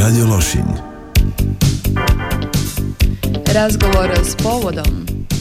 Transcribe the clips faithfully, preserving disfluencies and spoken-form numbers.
Radio Lošinj. Razgovor s povodom.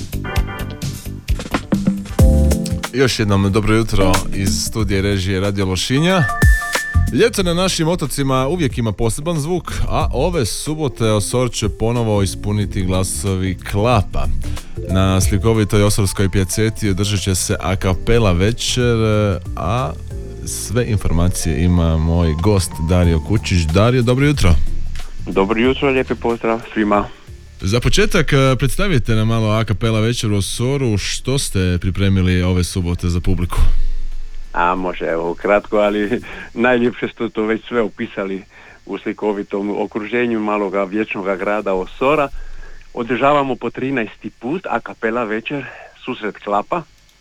Još jednom dobro jutro iz studija režije Radio Lošinja. Ljeto na našim otocima uvijek ima poseban zvuk, a ove subote Osor će ponovo ispuniti glasovi klapa. Na slikovitoj osorskoj pjeceti održat će se a kapela večer, a sve informacije ima moj gost Dario Kučić. Dario, dobro jutro. Dobro jutro, lijepi pozdrav svima. Za početak predstavite nam malo a kapela večer u Osoru. Što ste pripremili ove subote za publiku? A može, evo kratko, ali najljepše ste to već sve opisali u slikovitom okruženju maloga vječnoga grada Osora. Održavamo po trinaesti put a kapela večer, susret klapa, e,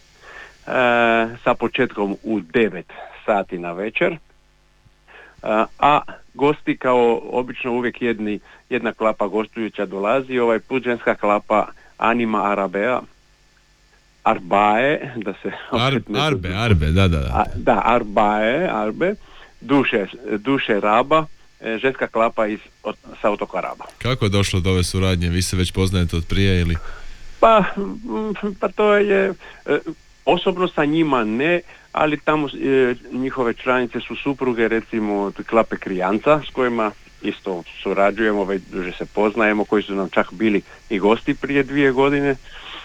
sa početkom u devet sati na večer, e, a gosti kao obično uvijek jedni, jedna klapa gostujuća dolazi, ovaj put ženska klapa Anima Arabea, Arbae, da se... Ar, arbe, Arbe, da, da, da. A, da, Arbae, Arbe, duše, duše Raba, ženska klapa iz, od, sa otoka Raba. Kako je došlo do ove suradnje? Vi se već poznajete od prije ili? Pa, pa to je, osobno sa njima ne, ali tamo e, njihove članice su supruge, recimo od klape Krijanca, s kojima isto surađujemo, već duže se poznajemo, koji su nam čak bili i gosti prije dvije godine.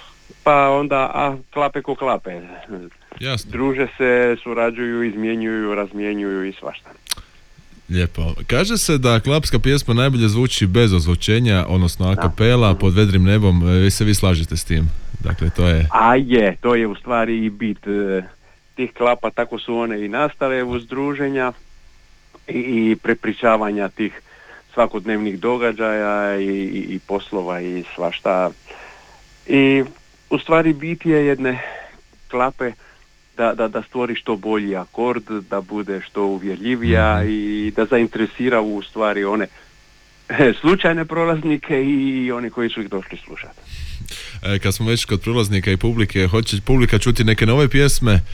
Pa onda, a klape ko klape. Jasno. Druže se, surađuju, izmjenjuju, razmjenjuju i svašta. Lijepo. Kaže se da klapska pjesma najbolje zvuči bez ozvučenja, odnosno a kapela, pod vedrim nebom. Vi se vi slažete s tim? Dakle, to je... A je, to je u stvari i bit e, tih klapa, tako su one i nastale uz druženja i, i prepričavanja tih svakodnevnih događaja i, i, i poslova i svašta. I u stvari bit je jedne klape da, da, da stvori što bolji akord, da bude što uvjerljivija mm-hmm. i da zainteresira u stvari one slučajne prolaznike i oni koji su ih došli slušati. E, kad smo već kod prolaznika i publike, hoće publika čuti neke nove pjesme, e,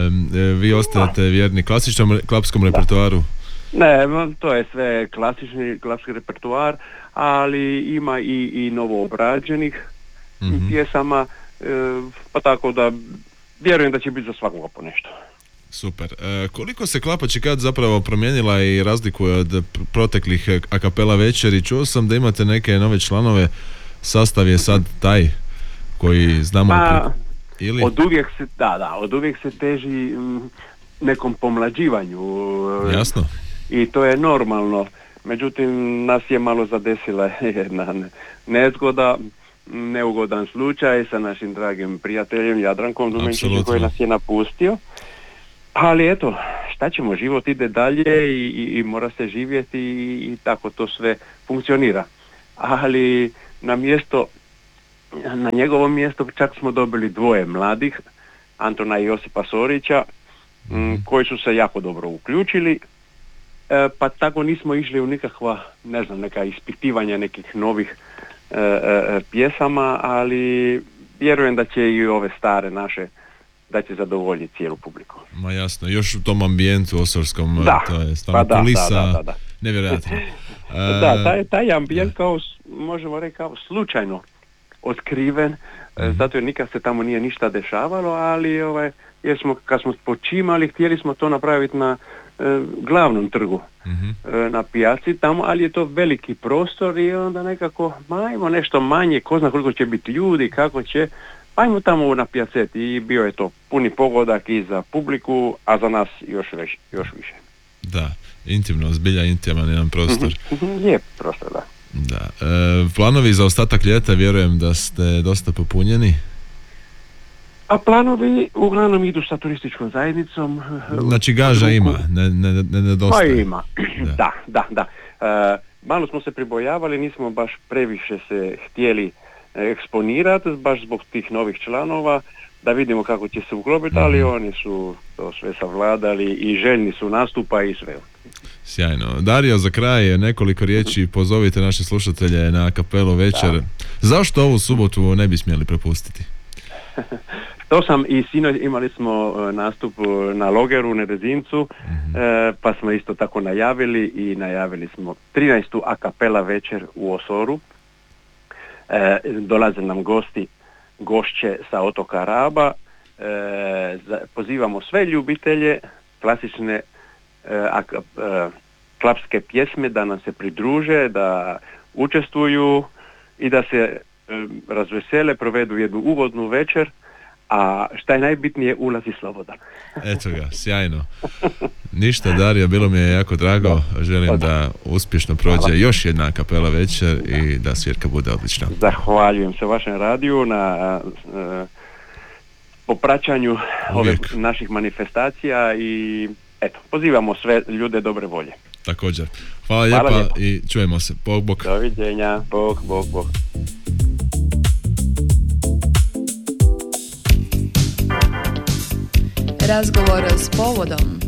vi ostajete vjerni klasičnom klapskom repertoaru? Ne, to je sve klasični klapski repertoar, ali ima i, i novo obrađenih mm-hmm. pjesama, e, pa tako da vjerujem da će biti za svakoga po nešto. Super. E, koliko se klapa Čikad zapravo promijenila i razlikuje od proteklih a kapela večeri? Čuo sam da imate neke nove članove, sastav je sad taj koji znamo... Pa, ili? Od uvijek se, da, da, od uvijek se teži m, nekom pomlađivanju. Jasno. I to je normalno. Međutim, nas je malo zadesila jedna nezgoda, neugodan slučaj sa našim dragim prijateljem Jadrankom Dumenčićem koji nas je napustio. Ali eto, šta ćemo, život ide dalje i, i, i mora se živjeti i, i tako to sve funkcionira. Ali na mjesto, na njegovo mjesto čak smo dobili dvoje mladih, Antona i Josipa Sorića, m, koji su se jako dobro uključili. E, pa tako nismo išli u nikakva, ne znam, neka ispitivanja nekih novih e, e, pjesama, ali vjerujem da će i ove stare naše, da će zadovoljiti cijelu publiku. Ma jasno, još u tom ambijentu osorskom, da, to je stvarno pa da, kulisa, da, da, da. nevjerojatno. E, da, taj, taj ambijent kao, možemo reći, kao slučajno otkriven, mm-hmm. zato jer nikad se tamo nije ništa dešavalo, ali ovaj, jer smo, kad smo počimali, htjeli smo to napraviti na e, glavnom trgu, mm-hmm. e, na pijaci tamo, ali je to veliki prostor i onda nekako, ajmo nešto manje, ko zna koliko će biti ljudi, kako će, ajmo tamo na pijaceti i bio je to puni pogodak i za publiku, a za nas još, već, još više. Da, intimno, zbilja intiman jedan prostor. Lijep prostor, da. Da. E, planovi za ostatak ljeta, vjerujem da ste dosta popunjeni. A planovi uglavnom idu sa turističkom zajednicom. Znači gaža ima, ne, ne, ne nedostaje. Pa ima, da, da, da. da. E, malo smo se pribojavali, nismo baš previše se htjeli eksponirati, baš zbog tih novih članova, da vidimo kako će se uklopiti, mm-hmm. ali oni su to sve savladali i željni su nastupa i sve. Sjajno. Dario, za kraj nekoliko riječi, pozovite naše slušatelje na a kapelu večer. Da. Zašto ovu subotu ne bi smjeli propustiti? To sam i sinoć imali smo nastup na Logeru, na Rezincu, mm-hmm. e, pa smo isto tako najavili i najavili smo trinaestu a kapela večer u Osoru. E, dolaze nam gosti, gošće sa otoka Raba. E, za, pozivamo sve ljubitelje klasične e, a, e, klapske pjesme da nam se pridruže, da učestvuju i da se e, razvesele, provedu jednu uvodnu večer, a šta je najbitnije, ulaz je slobodan. Eto ga, sjajno. Ništa, Dario, bilo mi je jako drago. Želim da uspješno prođe Hvala. Još jedna kapela večer i da svirka bude odlična. Zahvaljujem se vašem radiju na uh, popraćanju ovih naših manifestacija i eto, pozivamo sve ljude dobre volje. Također. Hvala lijepa Hvala i čujemo se. Bog, bog. Doviđenja. Bog, bog, bog. Razgovor s povodom.